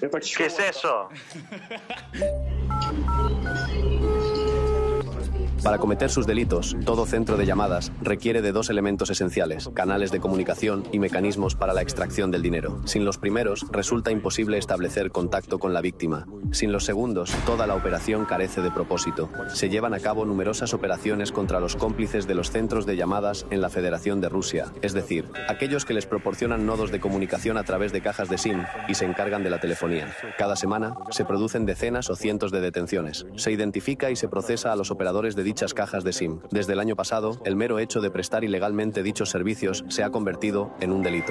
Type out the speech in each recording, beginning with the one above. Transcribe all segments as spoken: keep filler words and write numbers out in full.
¿Qué es eso? Para cometer sus delitos, todo centro de llamadas requiere de dos elementos esenciales: canales de comunicación y mecanismos para la extracción del dinero. Sin los primeros, resulta imposible establecer contacto con la víctima. Sin los segundos, toda la operación carece de propósito. Se llevan a cabo numerosas operaciones contra los cómplices de los centros de llamadas en la Federación de Rusia, es decir, aquellos que les proporcionan nodos de comunicación a través de cajas de SIM y se encargan de la telefonía. Cada semana, se producen decenas o cientos de detenciones. Se identifica y se procesa a los operadores de dichas cajas de SIM. Desde el año pasado, el mero hecho de prestar ilegalmente dichos servicios se ha convertido en un delito.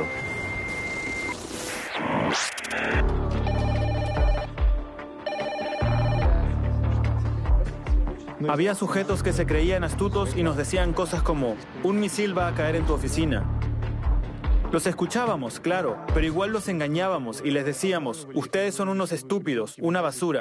Había sujetos que se creían astutos y nos decían cosas como: un misil va a caer en tu oficina. Los escuchábamos, claro, pero igual los engañábamos y les decíamos: ustedes son unos estúpidos, una basura.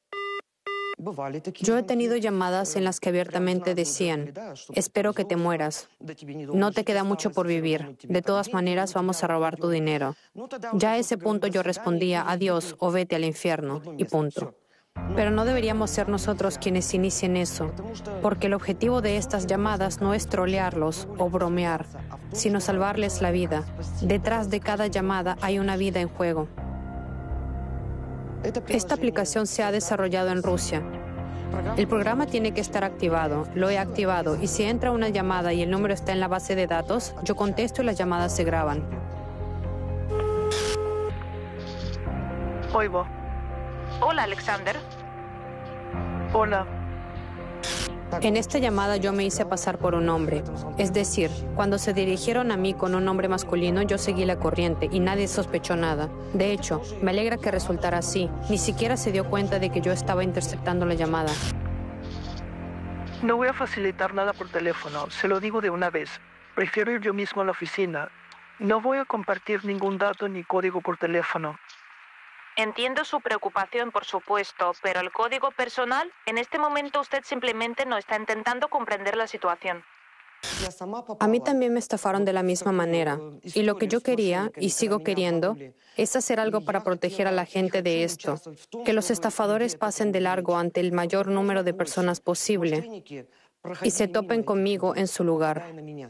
Yo he tenido llamadas en las que abiertamente decían: espero que te mueras, no te queda mucho por vivir, de todas maneras vamos a robar tu dinero. Ya a ese punto yo respondía: adiós o vete al infierno, y punto. Pero no deberíamos ser nosotros quienes inicien eso, porque el objetivo de estas llamadas no es trolearlos o bromear, sino salvarles la vida. Detrás de cada llamada hay una vida en juego. Esta aplicación se ha desarrollado en Rusia. El programa tiene que estar activado. Lo he activado y si entra una llamada y el número está en la base de datos, yo contesto y las llamadas se graban. Oigo. Hola, Alexander. Hola. En esta llamada yo me hice pasar por un hombre. Es decir, cuando se dirigieron a mí con un nombre masculino, yo seguí la corriente y nadie sospechó nada. De hecho, me alegra que resultara así. Ni siquiera se dio cuenta de que yo estaba interceptando la llamada. No voy a facilitar nada por teléfono, se lo digo de una vez. Prefiero ir yo mismo a la oficina. No voy a compartir ningún dato ni código por teléfono. Entiendo su preocupación, por supuesto, pero el código personal, en este momento usted simplemente no está intentando comprender la situación. A mí también me estafaron de la misma manera. Y lo que yo quería, y sigo queriendo, es hacer algo para proteger a la gente de esto. Que los estafadores pasen de largo ante el mayor número de personas posible y se topen conmigo en su lugar.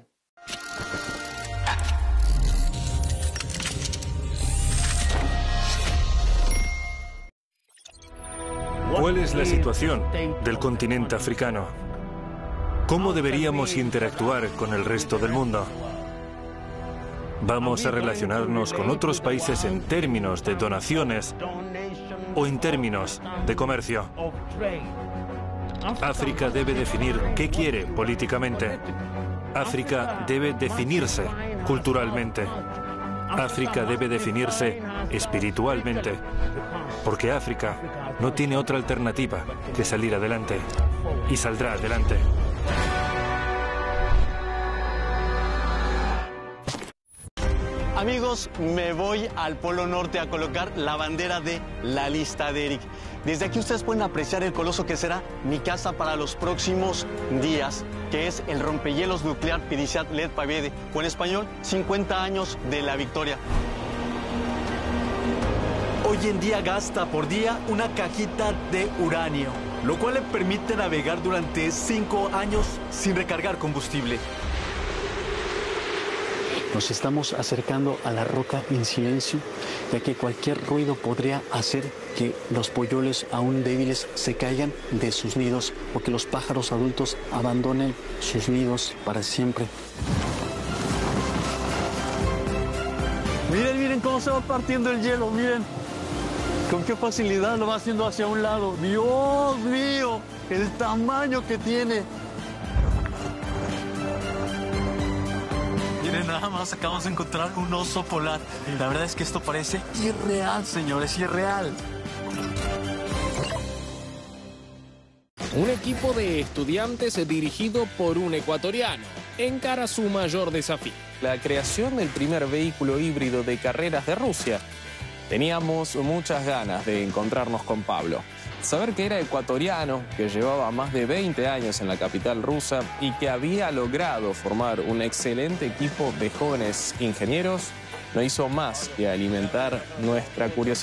¿Cuál es la situación del continente africano? ¿Cómo deberíamos interactuar con el resto del mundo? ¿Vamos a relacionarnos con otros países en términos de donaciones o en términos de comercio? África debe definir qué quiere políticamente. África debe definirse culturalmente. África debe definirse espiritualmente, porque África no tiene otra alternativa que salir adelante, y saldrá adelante. Amigos, me voy al Polo Norte a colocar la bandera de la lista de Eric. Desde aquí ustedes pueden apreciar el coloso que será mi casa para los próximos días, que es el rompehielos nuclear cincuenta Let Победы, o en español, cincuenta años de la victoria. Hoy en día gasta por día una cajita de uranio, lo cual le permite navegar durante cinco años sin recargar combustible. Nos estamos acercando a la roca en silencio, ya que cualquier ruido podría hacer que los polluelos aún débiles se caigan de sus nidos o que los pájaros adultos abandonen sus nidos para siempre. Miren, miren cómo se va partiendo el hielo, miren. Con qué facilidad lo va haciendo hacia un lado. ¡Dios mío! El tamaño que tiene. Miren, nada más acabamos de encontrar un oso polar. La verdad es que esto parece irreal, señores, irreal. Un equipo de estudiantes dirigido por un ecuatoriano encara su mayor desafío: la creación del primer vehículo híbrido de carreras de Rusia. Teníamos muchas ganas de encontrarnos con Pablo. Saber que era ecuatoriano, que llevaba más de veinte años en la capital rusa y que había logrado formar un excelente equipo de jóvenes ingenieros, no hizo más que alimentar nuestra curiosidad.